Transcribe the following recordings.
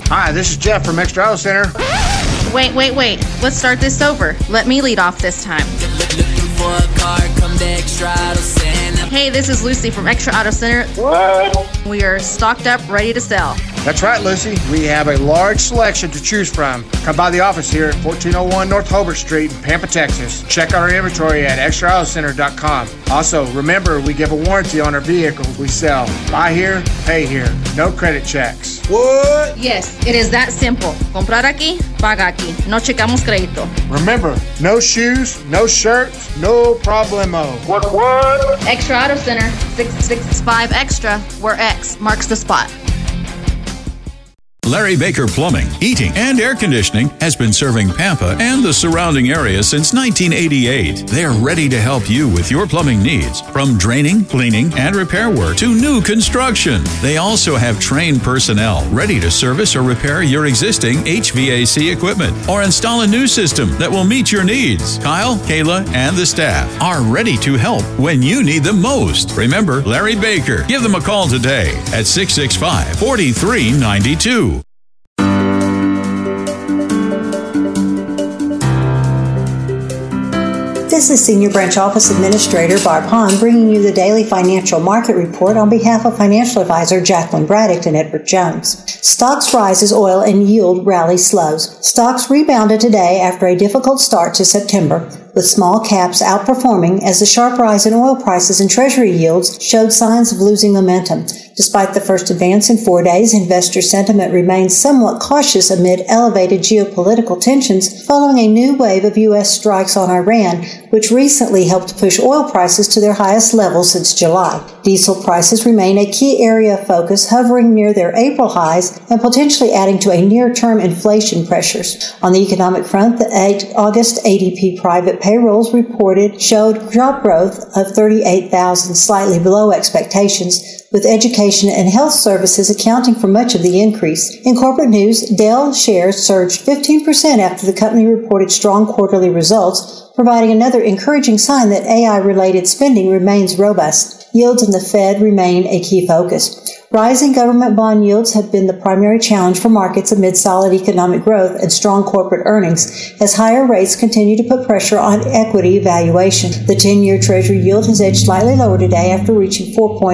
Hi, this is Jeff from Extra Auto Center. Wait. Let's start this over. Let me lead off this time. Hey, this is Lucy from Extra Auto Center. What? We are stocked up, ready to sell. That's right, Lucy. We have a large selection to choose from. Come by the office here at 1401 North Hobart Street in Pampa, Texas. Check out our inventory at extraautocenter.com. Also, remember, we give a warranty on our vehicles we sell. Buy here, pay here. No credit checks. What? Yes, it is that simple. Comprar aquí, paga aquí. No checamos crédito. Remember, no shoes, no shirts, no problemo. What? Extra Auto Center, 665 Extra, where X marks the spot. Larry Baker Plumbing, Heating, and Air Conditioning has been serving Pampa and the surrounding area since 1988. They are ready to help you with your plumbing needs, from draining, cleaning, and repair work to new construction. They also have trained personnel ready to service or repair your existing HVAC equipment or install a new system that will meet your needs. Kyle, Kayla, and the staff are ready to help when you need them most. Remember Larry Baker. Give them a call today at 665-4392. This is Senior Branch Office Administrator Barb Hahn bringing you the daily financial market report on behalf of financial advisor Jacqueline Braddock and Edward Jones. Stocks rise as oil and yield rally slows. Stocks rebounded today after a difficult start to September, with small caps outperforming as the sharp rise in oil prices and treasury yields showed signs of losing momentum. Despite the first advance in 4 days, investor sentiment remains somewhat cautious amid elevated geopolitical tensions following a new wave of U.S. strikes on Iran, which recently helped push oil prices to their highest level since July. Diesel prices remain a key area of focus, hovering near their April highs and potentially adding to a near-term inflation pressures. On the economic front, the August ADP private payrolls reported showed job growth of 38,000, slightly below expectations, with education and health services accounting for much of the increase. In corporate news, Dell shares surged 15% after the company reported strong quarterly results, providing another encouraging sign that AI-related spending remains robust. Yields in the Fed remain a key focus. Rising government bond yields have been the primary challenge for markets amid solid economic growth and strong corporate earnings, as higher rates continue to put pressure on equity valuation. The 10-year Treasury yield has edged slightly lower today after reaching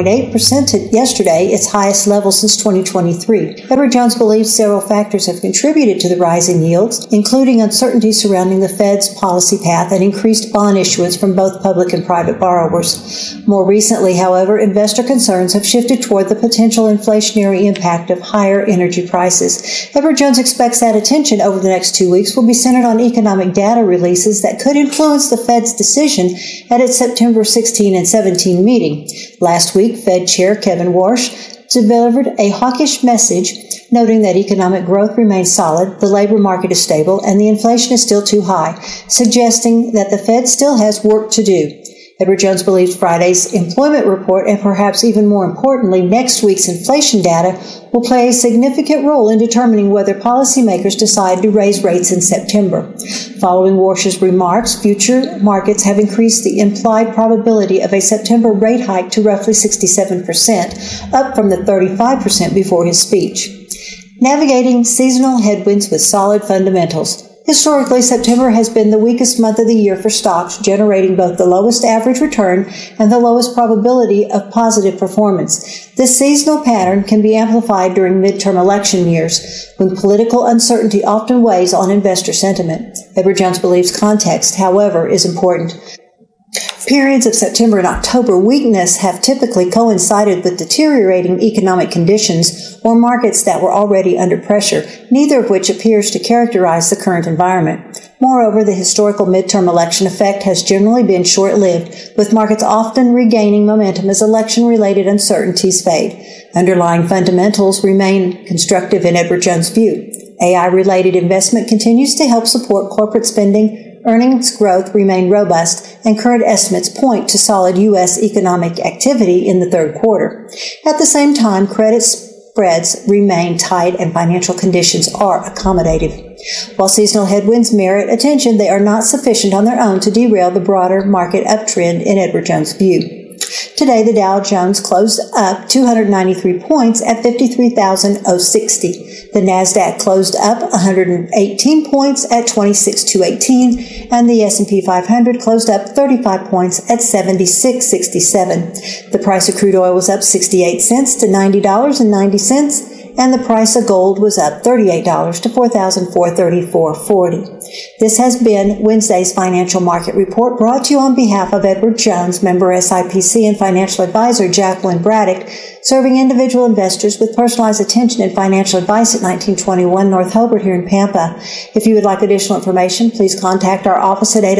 4.8% yesterday, its highest level since 2023. Edward Jones believes several factors have contributed to the rise in yields, including uncertainty surrounding the Fed's policy path and increased bond issuance from both public and private borrowers. More recently, however, investor concerns have shifted toward the potential inflationary impact of higher energy prices. Edward Jones expects that attention over the next 2 weeks will be centered on economic data releases that could influence the Fed's decision at its September 16 and 17 meeting. Last week, Fed Chair Kevin Warsh delivered a hawkish message, noting that economic growth remains solid, the labor market is stable, and the inflation is still too high, suggesting that the Fed still has work to do. Edward Jones believes Friday's employment report and perhaps even more importantly next week's inflation data will play a significant role in determining whether policymakers decide to raise rates in September. Following Warsh's remarks, future markets have increased the implied probability of a September rate hike to roughly 67%, up from the 35% before his speech. Navigating seasonal headwinds with solid fundamentals. Historically, September has been the weakest month of the year for stocks, generating both the lowest average return and the lowest probability of positive performance. This seasonal pattern can be amplified during midterm election years, when political uncertainty often weighs on investor sentiment. Edward Jones believes context, however, is important. Periods of September and October weakness have typically coincided with deteriorating economic conditions or markets that were already under pressure, neither of which appears to characterize the current environment. Moreover, the historical midterm election effect has generally been short-lived, with markets often regaining momentum as election-related uncertainties fade. Underlying fundamentals remain constructive in Edward Jones' view. AI-related investment continues to help support corporate spending, earnings growth remain robust, and current estimates point to solid U.S. economic activity in the third quarter. At the same time, credit spreads remain tight and financial conditions are accommodative. While seasonal headwinds merit attention, they are not sufficient on their own to derail the broader market uptrend in Edward Jones' view. To Today, the Dow Jones closed up 293 points at 53,060. The Nasdaq closed up 118 points at 26,218, and the S&P 500 closed up 35 points at 76.67. The price of crude oil was up 68 cents to $90.90. And the price of gold was up $38 to $4,434.40. This has been Wednesday's Financial Market Report, brought to you on behalf of Edward Jones, member SIPC, and financial advisor Jacqueline Braddock, serving individual investors with personalized attention and financial advice at 1921 North Hobart here in Pampa. If you would like additional information, please contact our office at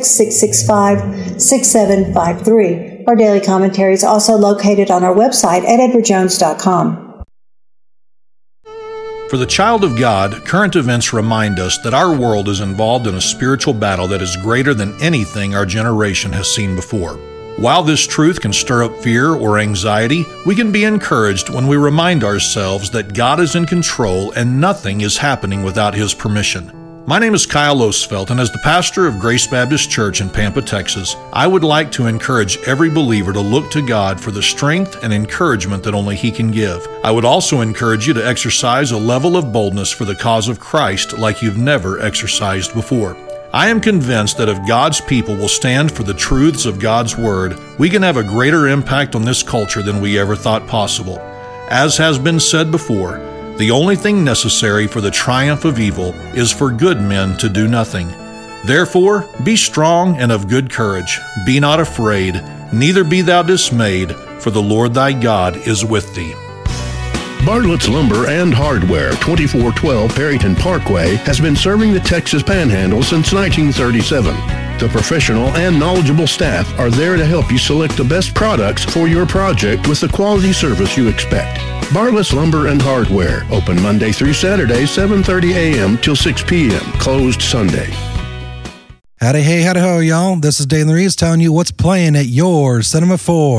806-665-6753. Our daily commentary is also located on our website at edwardjones.com. For the child of God, current events remind us that our world is involved in a spiritual battle that is greater than anything our generation has seen before. While this truth can stir up fear or anxiety, we can be encouraged when we remind ourselves that God is in control and nothing is happening without His permission. My name is Kyle Osfeld, and as the pastor of Grace Baptist Church in Pampa, Texas, I would like to encourage every believer to look to God for the strength and encouragement that only He can give. I would also encourage you to exercise a level of boldness for the cause of Christ like you've never exercised before. I am convinced that if God's people will stand for the truths of God's Word, we can have a greater impact on this culture than we ever thought possible. As has been said before, the only thing necessary for the triumph of evil is for good men to do nothing. Therefore, be strong and of good courage. Be not afraid, neither be thou dismayed, for the Lord thy God is with thee. Bartlett's Lumber and Hardware, 2412 Perryton Parkway, has been serving the Texas Panhandle since 1937. The professional and knowledgeable staff are there to help you select the best products for your project with the quality service you expect. Bartlett's Lumber and Hardware, open Monday through Saturday, 7:30 a.m. till 6 p.m., closed Sunday. Howdy, hey, howdy, ho, y'all. This is Dave Reeves telling you what's playing at your Cinema 4.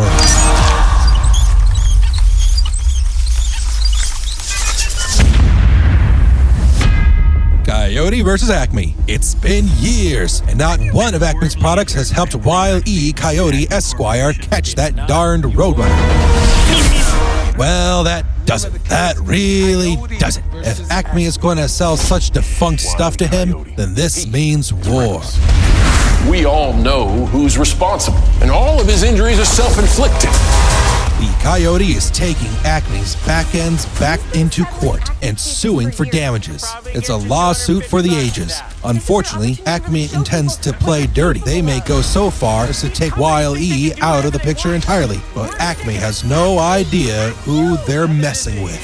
Coyote versus Acme. It's been years, and not one of Acme's products has helped Wile E. Coyote Esquire catch that darned roadrunner. Well, that doesn't. That really doesn't. If Acme is going to sell such defunct stuff to him, then this means war. We all know who's responsible, and all of his injuries are self-inflicted. The Coyote is taking Acme's back ends back into court and suing for damages. It's a lawsuit for the ages. Unfortunately, Acme intends to play dirty. They may go so far as to take Wile E out of the picture entirely, but Acme has no idea who they're messing with.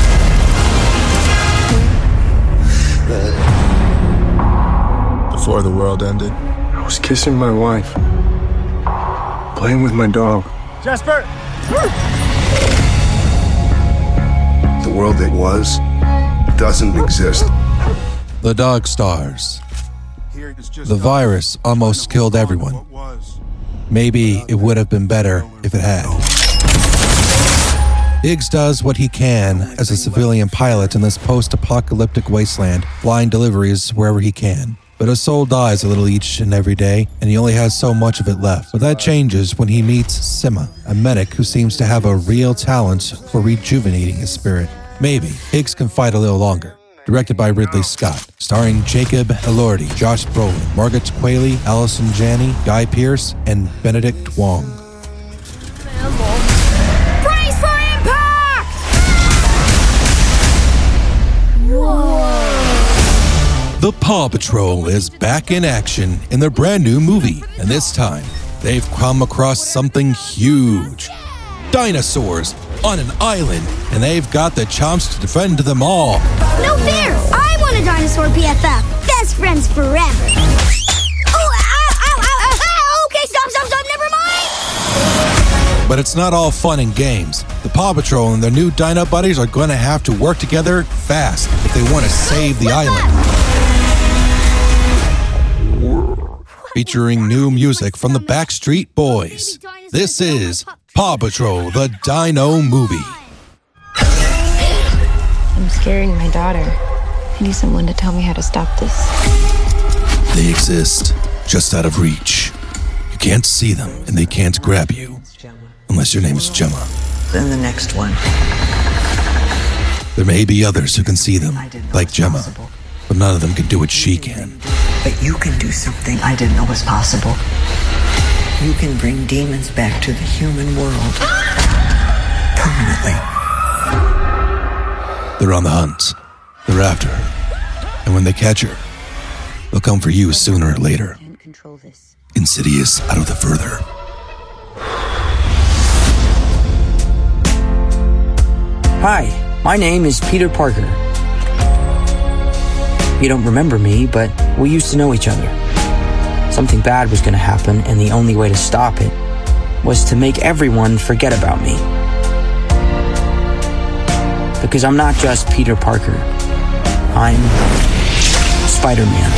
Before the world ended, I was kissing my wife, playing with my dog. Jasper! The world that was doesn't exist. The dog stars. The virus almost killed everyone. Maybe it would have been better if it had. Higgs does what he can as a civilian pilot in this post-apocalyptic wasteland, flying deliveries wherever he can. But his soul dies a little each and every day, and he only has so much of it left. But that changes when he meets Sima, a medic who seems to have a real talent for rejuvenating his spirit. Maybe Higgs can fight a little longer. Directed by Ridley Scott, starring Jacob Elordi, Josh Brolin, Margaret Qualley, Allison Janney, Guy Pearce, and Benedict Wong. Brace for impact! Whoa! The Paw Patrol is back in action in their brand new movie, and this time, they've come across something huge. Dinosaurs on an island, and they've got the chance to defend them all. No fear! I want a dinosaur BFF. Best friends forever. Oh, ow! Okay, stop, never mind! But it's not all fun and games. The Paw Patrol and their new dino buddies are going to have to work together fast if they want to save the island. Featuring new music from the Backstreet Boys. This is Paw Patrol, the Dino Movie. I'm scaring my daughter. I need someone to tell me how to stop this. They exist just out of reach. You can't see them and they can't grab you. Unless your name is Gemma. Then the next one. There may be others who can see them, like Gemma, but none of them can do what she can. But you can do something I didn't know was possible. You can bring demons back to the human world. Permanently. They're on the hunt. They're after her. And when they catch her, they'll come for you sooner or later. Insidious out of the further. Hi, my name is Peter Parker. You don't remember me, but we used to know each other. Something bad was going to happen, and the only way to stop it was to make everyone forget about me. Because I'm not just Peter Parker. I'm Spider-Man.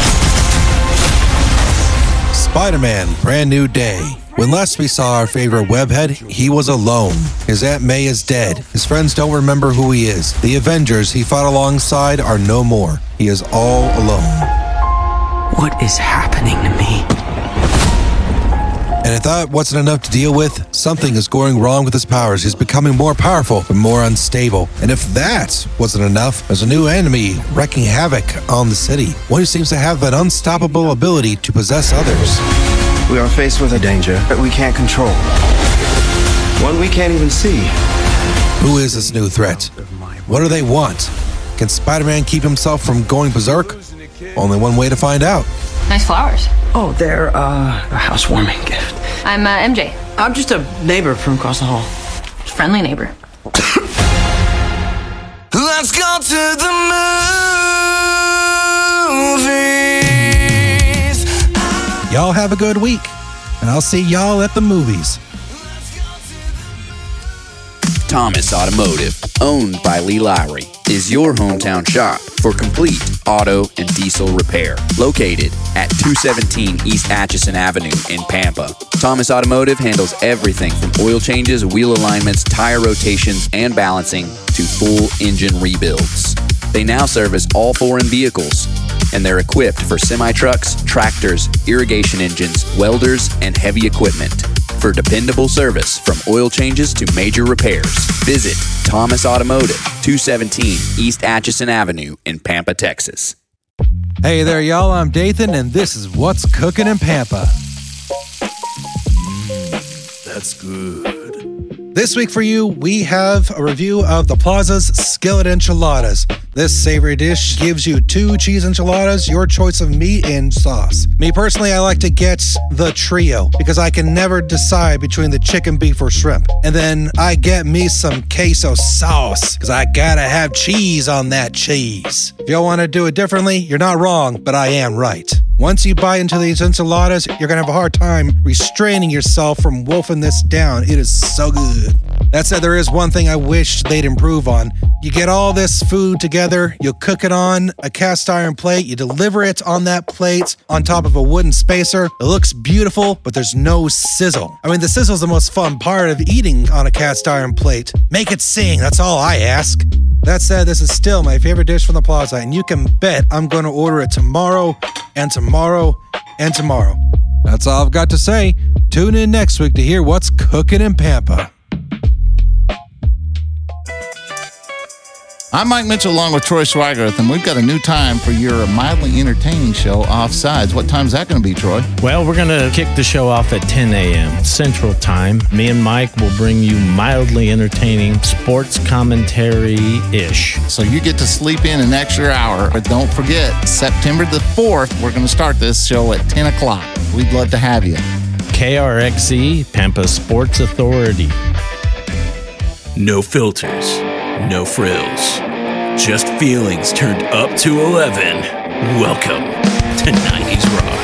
Spider-Man, brand new day. When last we saw our favorite webhead, he was alone. His Aunt May is dead. His friends don't remember who he is. The Avengers he fought alongside are no more. He is all alone. What is happening to me? And if that wasn't enough to deal with, something is going wrong with his powers. He's becoming more powerful, but more unstable. And if that wasn't enough, there's a new enemy wreaking havoc on the city. One who seems to have an unstoppable ability to possess others. We are faced with a danger that we can't control. One we can't even see. Who is this new threat? What do they want? Can Spider-Man keep himself from going berserk? Only one way to find out. Nice flowers. Oh, they're a housewarming gift. I'm MJ. I'm just a neighbor from across the hall. Friendly neighbor. Let's go to the movies. Y'all have a good week, and I'll see y'all at the movies. Thomas Automotive, owned by Lee Lowry, is your hometown shop for complete auto and diesel repair. Located at 217 East Atchison Avenue in Pampa. Thomas Automotive handles everything from oil changes, wheel alignments, tire rotations, and balancing to full engine rebuilds. They now service all foreign vehicles, and they're equipped for semi-trucks, tractors, irrigation engines, welders, and heavy equipment. For dependable service from oil changes to major repairs, visit Thomas Automotive, 217 East Atchison Avenue in Pampa, Texas. Hey there, y'all. I'm Dathan, and this is What's Cooking in Pampa. That's good. This week for you, we have a review of the Plaza's Skillet Enchiladas. This savory dish gives you 2 cheese enchiladas, your choice of meat and sauce. Me personally, I like to get the trio because I can never decide between the chicken, beef, or shrimp. And then I get me some queso sauce because I gotta have cheese on that cheese. If y'all want to do it differently, you're not wrong, but I am right. Once you bite into these enchiladas, you're going to have a hard time restraining yourself from wolfing this down. It is so good. That said, there is one thing I wish they'd improve on. You get all this food together, you cook it on a cast iron plate, you deliver it on that plate on top of a wooden spacer. It looks beautiful, but there's no sizzle. I mean, the sizzle's the most fun part of eating on a cast iron plate. Make it sing, that's all I ask. That said, this is still my favorite dish from the Plaza, and you can bet I'm going to order it tomorrow and tomorrow and tomorrow. That's all I've got to say. Tune in next week to hear what's cooking in Pampa. I'm Mike Mitchell along with Troy Swigert, and we've got a new time for your mildly entertaining show, Offsides. What time's that going to be, Troy? Well, we're going to kick the show off at 10 a.m. Central Time. Me and Mike will bring you mildly entertaining sports commentary-ish. So you get to sleep in an extra hour. But don't forget, September the 4th, we're going to start this show at 10 o'clock. We'd love to have you. KRXE, Pampa Sports Authority. No filters. No frills, just feelings turned up to 11. Welcome to 90s Rock.